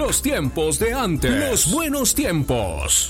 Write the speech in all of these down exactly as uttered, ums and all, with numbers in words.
Los tiempos de antes. Los buenos tiempos.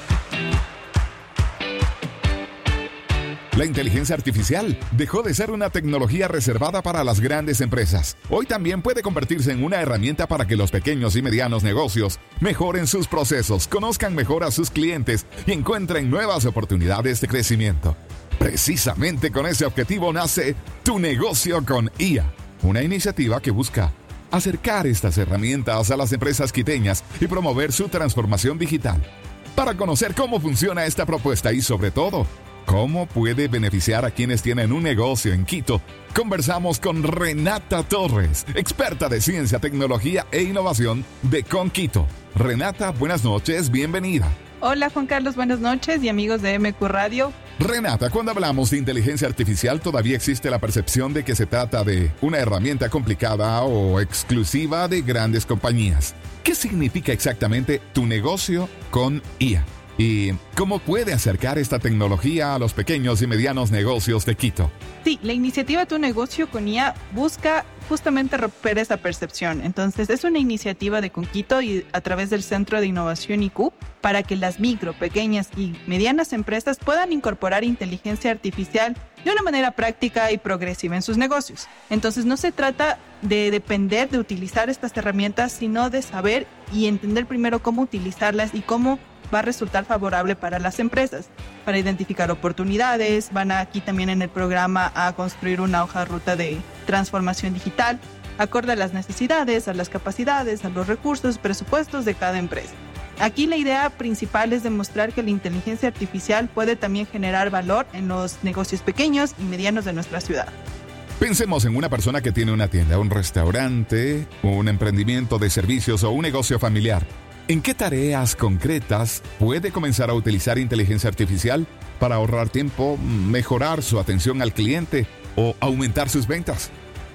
La inteligencia artificial dejó de ser una tecnología reservada para las grandes empresas. Hoy también puede convertirse en una herramienta para que los pequeños y medianos negocios mejoren sus procesos, conozcan mejor a sus clientes y encuentren nuevas oportunidades de crecimiento. Precisamente con ese objetivo nace Tu Negocio con I A, una iniciativa que busca acercar estas herramientas a las empresas quiteñas y promover su transformación digital. Para conocer cómo funciona esta propuesta y sobre todo, cómo puede beneficiar a quienes tienen un negocio en Quito, conversamos con Renata Torres, experta de ciencia, tecnología e innovación de Conquito. Renata, buenas noches, bienvenida. Hola Juan Carlos, buenas noches y amigos de M Q Radio. Renata, cuando hablamos de inteligencia artificial todavía existe la percepción de que se trata de una herramienta complicada o exclusiva de grandes compañías. ¿Qué significa exactamente Tu Negocio con I A? ¿Y cómo puede acercar esta tecnología a los pequeños y medianos negocios de Quito? Sí, la iniciativa Tu Negocio con I A busca justamente romper esa percepción. Entonces, es una iniciativa de Conquito y a través del Centro de Innovación I Q para que las micro, pequeñas y medianas empresas puedan incorporar inteligencia artificial de una manera práctica y progresiva en sus negocios. Entonces, no se trata de depender de utilizar estas herramientas, sino de saber y entender primero cómo utilizarlas y cómo va a resultar favorable para las empresas, para identificar oportunidades. Van aquí también en el programa a construir una hoja de ruta de transformación digital, acorde a las necesidades, a las capacidades, a los recursos, presupuestos de cada empresa. Aquí la idea principal es demostrar que la inteligencia artificial puede también generar valor en los negocios pequeños y medianos de nuestra ciudad. Pensemos en una persona que tiene una tienda, un restaurante, un emprendimiento de servicios o un negocio familiar. ¿En qué tareas concretas puede comenzar a utilizar inteligencia artificial para ahorrar tiempo, mejorar su atención al cliente o aumentar sus ventas?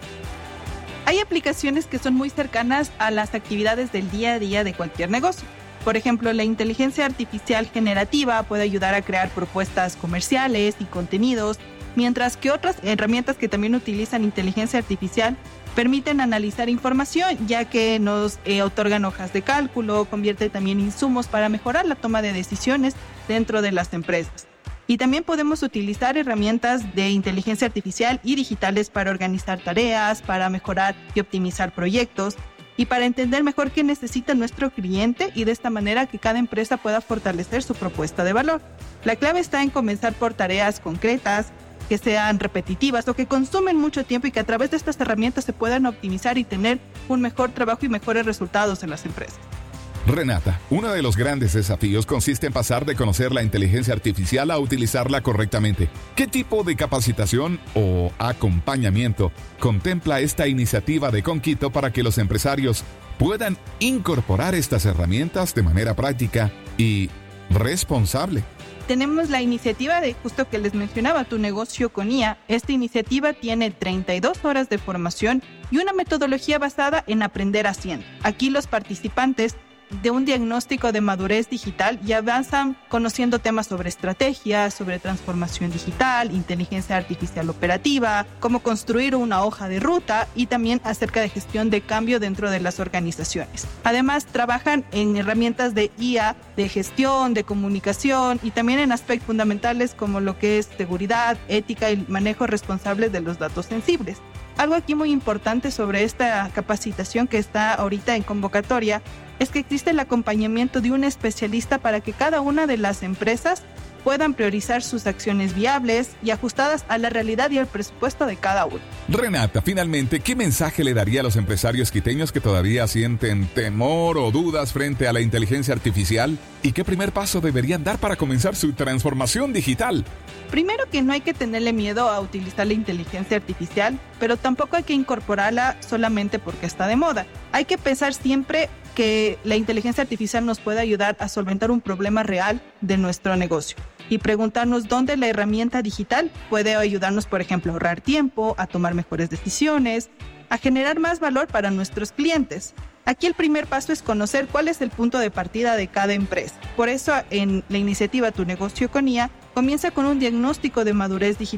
Hay aplicaciones que son muy cercanas a las actividades del día a día de cualquier negocio. Por ejemplo, la inteligencia artificial generativa puede ayudar a crear propuestas comerciales y contenidos, mientras que otras herramientas que también utilizan inteligencia artificial permiten analizar información, ya que nos eh, otorgan hojas de cálculo, convierte también insumos para mejorar la toma de decisiones dentro de las empresas. Y también podemos utilizar herramientas de inteligencia artificial y digitales para organizar tareas, para mejorar y optimizar proyectos y para entender mejor qué necesita nuestro cliente y de esta manera que cada empresa pueda fortalecer su propuesta de valor. La clave está en comenzar por tareas concretas, que sean repetitivas o que consumen mucho tiempo y que a través de estas herramientas se puedan optimizar y tener un mejor trabajo y mejores resultados en las empresas. Renata, uno de los grandes desafíos consiste en pasar de conocer la inteligencia artificial a utilizarla correctamente. ¿Qué tipo de capacitación o acompañamiento contempla esta iniciativa de Conquito para que los empresarios puedan incorporar estas herramientas de manera práctica y responsable? Tenemos la iniciativa de justo que les mencionaba, Tu Negocio con I A. Esta iniciativa tiene treinta y dos horas de formación y una metodología basada en aprender haciendo. Aquí los participantes de un diagnóstico de madurez digital y avanzan conociendo temas sobre estrategia, sobre transformación digital, inteligencia artificial operativa, cómo construir una hoja de ruta y también acerca de gestión de cambio dentro de las organizaciones. Además, trabajan en herramientas de I A, de gestión, de comunicación y también en aspectos fundamentales como lo que es seguridad, ética y manejo responsable de los datos sensibles. Algo aquí muy importante sobre esta capacitación que está ahorita en convocatoria es que existe el acompañamiento de un especialista para que cada una de las empresas puedan priorizar sus acciones viables y ajustadas a la realidad y al presupuesto de cada uno. Renata, finalmente, ¿qué mensaje le daría a los empresarios quiteños que todavía sienten temor o dudas frente a la inteligencia artificial? ¿Y qué primer paso deberían dar para comenzar su transformación digital? Primero, que no hay que tenerle miedo a utilizar la inteligencia artificial, pero tampoco hay que incorporarla solamente porque está de moda. Hay que pensar siempre que la inteligencia artificial nos puede ayudar a solventar un problema real de nuestro negocio y preguntarnos dónde la herramienta digital puede ayudarnos, por ejemplo, a ahorrar tiempo, a tomar mejores decisiones, a generar más valor para nuestros clientes. Aquí el primer paso es conocer cuál es el punto de partida de cada empresa. Por eso, en la iniciativa Tu Negocio con I A, comienza con un diagnóstico de madurez digital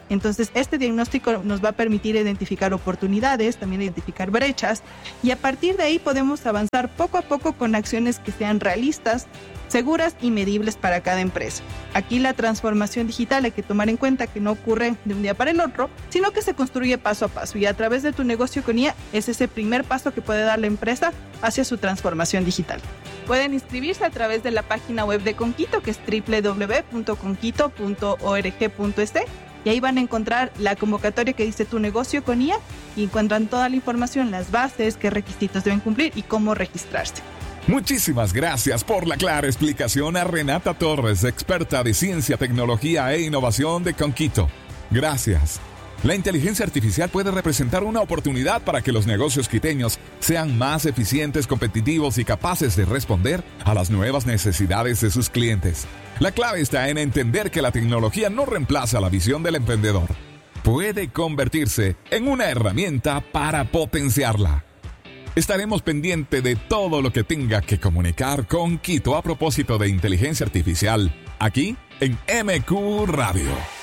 Entonces, este diagnóstico nos va a permitir identificar oportunidades, también identificar brechas, y a partir de ahí podemos avanzar poco a poco con acciones que sean realistas, seguras y medibles para cada empresa. Aquí la transformación digital hay que tomar en cuenta que no ocurre de un día para el otro, sino que se construye paso a paso, y a través de tu negocio con I A es ese primer paso que puede dar la empresa hacia su transformación digital. Pueden inscribirse a través de la página web de Conquito, que es doble u doble u doble u punto conquito punto org punto es, y ahí van a encontrar la convocatoria que dice tu negocio con I A, y encuentran toda la información, las bases, qué requisitos deben cumplir y cómo registrarse. Muchísimas gracias por la clara explicación a Renata Torres, experta de ciencia, tecnología e innovación de Conquito. Gracias. La inteligencia artificial puede representar una oportunidad para que los negocios quiteños sean más eficientes, competitivos y capaces de responder a las nuevas necesidades de sus clientes. La clave está en entender que la tecnología no reemplaza la visión del emprendedor. Puede convertirse en una herramienta para potenciarla. Estaremos pendientes de todo lo que tenga que comunicar Conquito a propósito de inteligencia artificial, aquí en M Q Radio.